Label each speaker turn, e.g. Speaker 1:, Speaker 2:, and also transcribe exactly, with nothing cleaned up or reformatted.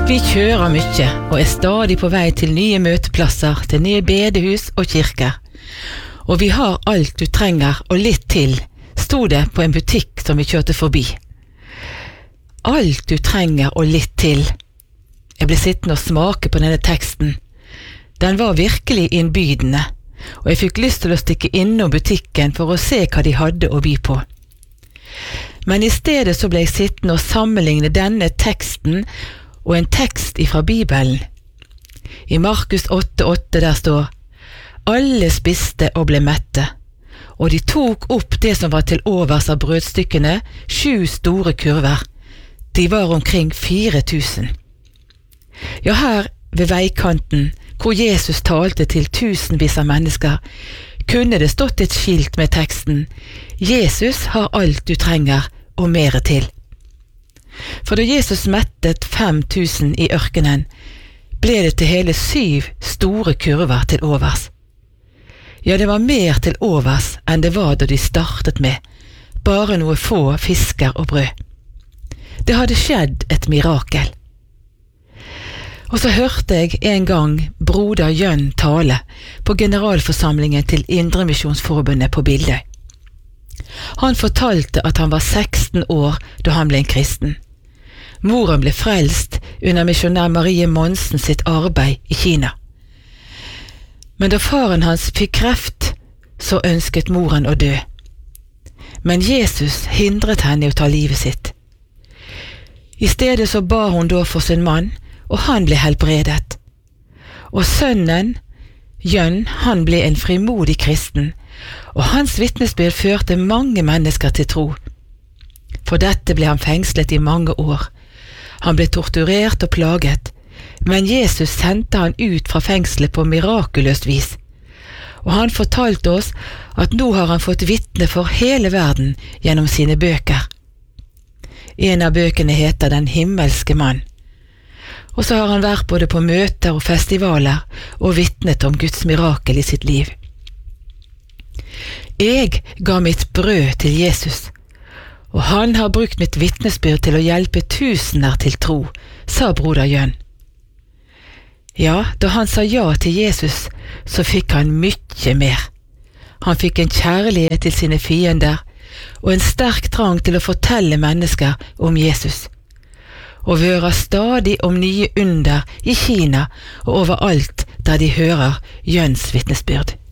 Speaker 1: Vi kjører mye og er stadig på vei til nye møteplasser, til nye bedehus og kirker. Og vi har alt du trenger og litt til, sto det på en butikk som vi kjørte forbi. Alt du trenger og litt til. Jeg ble sittende og smake på denne teksten. Den var virkelig innbydende, og jeg fikk lyst til å stikke innom butikken for å se hva de hadde å by på. Men i stedet så ble jeg sittende og sammenligne denne teksten og en tekst ifra Bibelen. I Markus åtte åtte der står: Alle spiste og ble mette, og de tok opp det som var til overs av brødstykkene, sju store kurver. De var omkring fire tusen. Ja, her ved veikanten, hvor Jesus talte til tusenvis av mennesker, kunne det stått et skilt med teksten: Jesus har alt du trenger og mere til. For da Jesus mettet fem tusen i ørkenen, ble det til hele syv store kurver til overs. Ja, det var mer til overs enn det var da de startet med, bare noe få fisker og brød. Det hadde skjedd et mirakel. Og så hørte jeg en gang broder Jønn tale på generalforsamlingen til Indremisjonsforbundet på Bildøy. Han fortalte at han var seksten år da han ble en kristen. Moren ble frelst under misjonær Marie Monsen sitt arbeid i Kina. Men da faren hans fikk kreft, så ønsket moren å dø. Men Jesus hindret henne i å ta livet sitt. I stedet så ba hun da for sin mann, og han ble helbredet. Og sønnen, Jønn, han ble en frimodig kristen, og hans vitnesbyrd førte mange mennesker til tro. For dette ble han fengslet i mange år. Han ble torturert og plaget, men Jesus sendte han ut fra fengselet på mirakuløst vis. Og han fortalte oss at nå har han fått vitne for hele verden gjennom sine bøker. En av bøkene heter Den himmelske mann. Og så har han vært både på møter og festivaler og vitnet om Guds mirakel i sitt liv. Jeg ga mitt brød til Jesus, og han har brukt mitt vitnesbyrd til å hjelpe tusener til tro, sa broder Jønn. Ja, da han sa ja til Jesus, så fikk han mye mer. Han fikk en kjærlighet til sine fiender, og en sterk trang til å fortelle mennesker om Jesus. Og vi hører stadig om nye under i Kina og overalt der de hører Jønns vitnesbyrd.